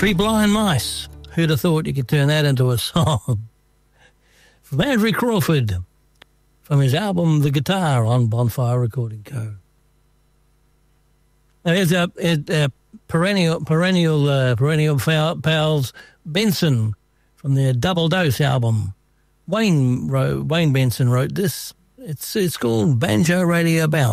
Three Blind Mice. Who'd have thought you could turn that into a song? From Andrew Crawford, from his album The Guitar on Bonfire Recording Co. Now here's a perennial pals, Benson, from their Double Dose album. Wayne Benson wrote this. It's called Banjo Radio Bounce.